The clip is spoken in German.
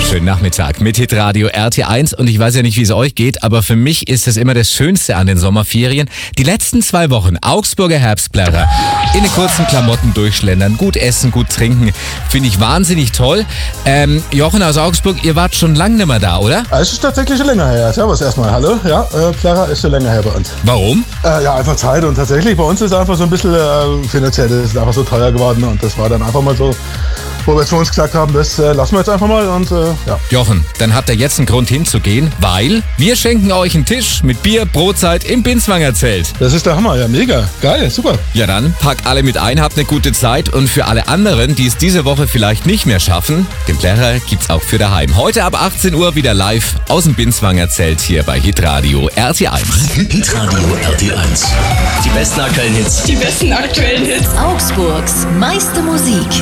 wunderschönen Nachmittag mit Hitradio RT1 und ich weiß ja nicht, wie es euch geht, aber für mich ist es immer das Schönste an den Sommerferien. Die letzten 2 Wochen Augsburger Herbstplärrer in den kurzen Klamotten durchschlendern, gut essen, gut trinken, finde ich wahnsinnig toll. Jochen aus Augsburg, ihr wart schon lange nicht mehr da, oder? Es ist tatsächlich schon länger her. Servus erstmal, hallo. Ja, Plärrer ist schon länger her bei uns. Warum? Ja, einfach Zeit und tatsächlich bei uns ist einfach so ein bisschen finanziell, ist einfach so teuer geworden und das war dann einfach mal so, wo wir zu uns gesagt haben, das lassen wir jetzt einfach mal und ja. Jochen, dann habt ihr jetzt einen Grund hinzugehen, weil wir schenken euch einen Tisch mit Bier, Brotzeit im Binswanger Zelt. Das ist der Hammer, ja mega, geil, super. Ja dann, packt alle mit ein, habt eine gute Zeit und für alle anderen, die es diese Woche vielleicht nicht mehr schaffen, den Plärrer gibt's auch für daheim. Heute ab 18 Uhr wieder live aus dem Binswanger Zelt hier bei Hitradio RT1. Hitradio RT1. Die besten aktuellen Hits. Die besten aktuellen Hits. Augsburgs meiste Musik.